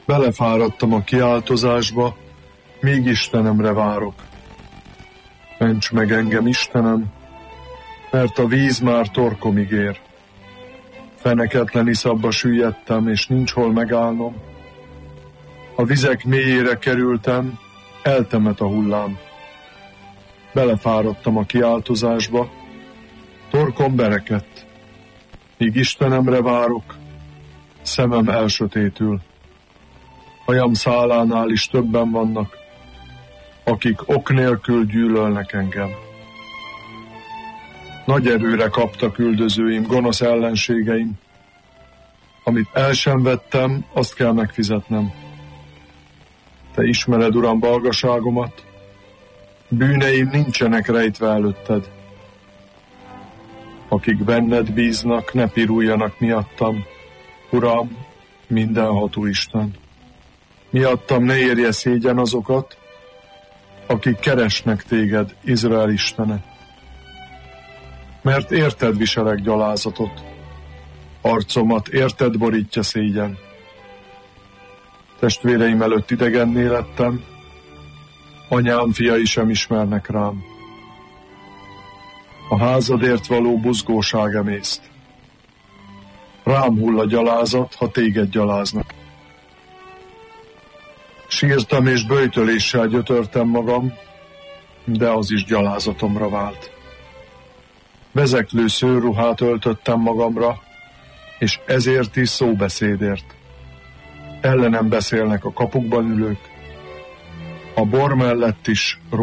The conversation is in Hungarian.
Belefáradtam a kiáltozásba, míg Istenemre várok. Ments meg engem, Istenem, mert a víz már torkomig ér. Feneketlen iszapba süllyedtem, és nincs hol megállnom. A vizek mélyére kerültem, eltemet a hullám. Belefáradtam a kiáltozásba, torkom berekedt. Míg Istenemre várok, szemem elsötétül. Hajam szálánál is többen vannak, akik ok nélkül gyűlölnek engem. Nagy erőre kaptak üldözőim, gonosz ellenségeim. Amit el sem vettem, azt kell megfizetnem. Te ismered, Uram, balgaságomat, bűneim nincsenek rejtve előtted. Akik benned bíznak, ne piruljanak miattam, Uram, mindenható Isten. Miattam ne érje szégyen azokat, akik keresnek téged, Izrael Istene. Mert érted viselek gyalázatot, arcomat érted borítja szégyen. Testvéreim előtt idegenné lettem, anyám fiai sem ismernek rám. A házadért való buzgóság emészt. Rám hull a gyalázat, ha téged gyaláznak. Sírtam és böjtöléssel gyötörtem magam, de az is gyalázatomra vált. Vezeklő szőrruhát öltöttem magamra, és ezért is szóbeszédért. Ellenem beszélnek a kapukban ülők, a bor mellett is